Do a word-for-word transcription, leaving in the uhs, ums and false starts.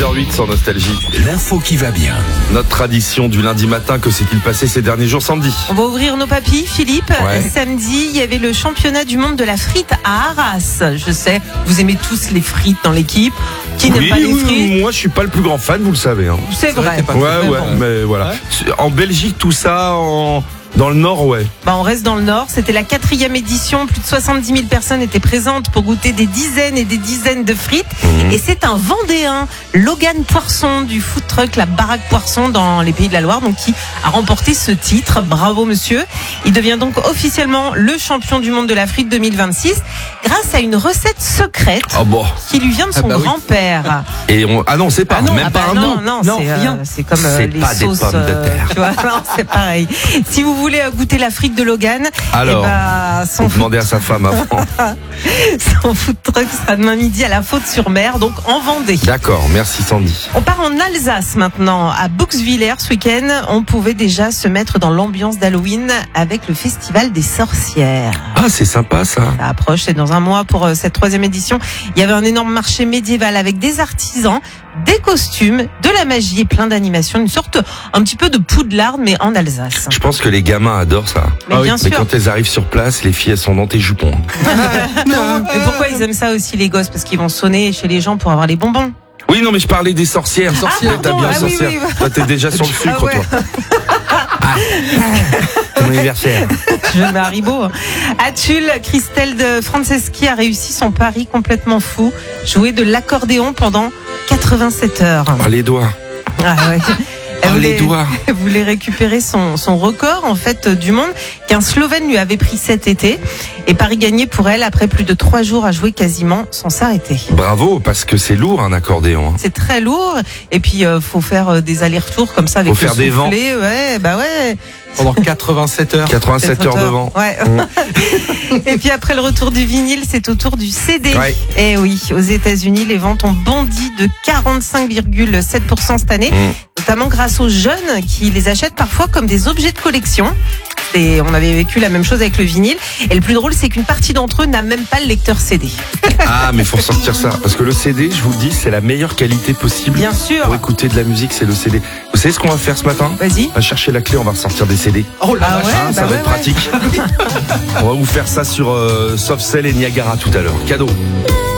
heures zéro huit sur Nostalgie. L'info qui va bien. Notre tradition du lundi matin, que s'est-il passé ces derniers jours, Sandy? On va ouvrir nos papilles, Philippe. Ouais. Samedi, il y avait le championnat du monde de la frite à Arras. Je sais, vous aimez tous les frites dans l'équipe. Qui n'aime Oui, pas les oui, frites? moi je suis pas le plus grand fan, vous le savez. Hein. C'est vrai. Ouais, ouais, mais voilà. En Belgique, tout ça, en... dans le Nord, ouais. Bah, on reste dans le Nord. C'était la quatrième édition. Plus de soixante-dix mille personnes étaient présentes pour goûter des dizaines et des dizaines de frites. Mmh. Et c'est un Vendéen, Logan Poisson, du food truck La Baraque Poisson dans les Pays de la Loire, donc qui a remporté ce titre. Bravo, monsieur. Il devient donc officiellement le champion du monde de la frite deux mille vingt-six grâce à une recette secrète Oh bon. qui lui vient de son Ah bah oui. grand-père. Et on... Ah non, c'est pas, Ah non, même ah pas bah un non, nom. non, Non, c'est, euh, rien. c'est comme euh, C'est les pas des sauces. pommes de euh, terre. tu vois, non, c'est pareil. Si vous voulez euh, goûter la frite de Logan, Alors, eh ben, son, faut demander à sa femme avant. son food truck sera demain midi à la Faute-sur-Mer, donc en Vendée. D'accord, merci Sandy. On part en Alsace maintenant, à Bouxwiller ce week-end. On pouvait déjà se mettre dans l'ambiance d'Halloween avec le festival des sorcières. Ah, c'est sympa ça. Ça approche, c'est dans un mois pour euh, cette troisième édition. Il y avait un énorme marché médiéval avec des artisans, des costumes, de la magie et plein d'animations. Une sorte, un petit peu de Poudlard, mais en Alsace. Je pense que les gamins adorent ça. Mais bien Mais sûr. quand elles arrivent sur place, les filles elles sont dans tes jupons. Et pourquoi ils aiment ça aussi, les gosses? Parce qu'ils vont sonner chez les gens pour avoir les bonbons. Oui, non, mais je parlais des sorcières. Sorcières, pardon, t'as bien ah oui, sorcière. oui, oui. Toi, t'es déjà sur le sucre, Ah ouais. toi. Ah. Ton anniversaire. Je mets Haribo. À Tulle, Christelle de Franceschi a réussi son pari complètement fou. Jouer de l'accordéon pendant quatre-vingt-sept heures. Ah, les doigts. Ah ouais. Elle Ah, les voulait, doigts. elle voulait récupérer son, son record en fait du monde qu'un Slovène lui avait pris cet été. Et pari gagné pour elle après plus de trois jours à jouer quasiment sans s'arrêter. Bravo, parce que c'est lourd un accordéon. hein. C'est très lourd et puis euh, faut faire euh, des allers-retours comme ça avec Faut le faire des vents. soufflet. Ouais, bah ouais. Pendant quatre-vingt-sept heures. quatre-vingt-sept heures de vent. Ouais. Mmh. Et puis après le retour du vinyle, c'est au tour du C D. Ouais. Et oui, aux États-Unis, les ventes ont bondi de quarante-cinq virgule sept pour cent cette année, Mmh. notamment grâce aux jeunes qui les achètent parfois comme des objets de collection. Et on avait vécu la même chose avec le vinyle. Et le plus drôle, c'est qu'une partie d'entre eux n'a même pas le lecteur C D. Ah, mais faut ressortir ça. Parce que le C D, je vous le dis, c'est la meilleure qualité possible. Bien sûr. Pour écouter de la musique, c'est le C D. Vous savez ce qu'on va faire ce matin? Vas-y. On va chercher la clé, on va ressortir des C D. Oh la Ah vache. ouais, Hein, ça bah va ouais, être ouais. pratique. On va vous faire ça sur euh, Softcell et Niagara tout à l'heure. Cadeau.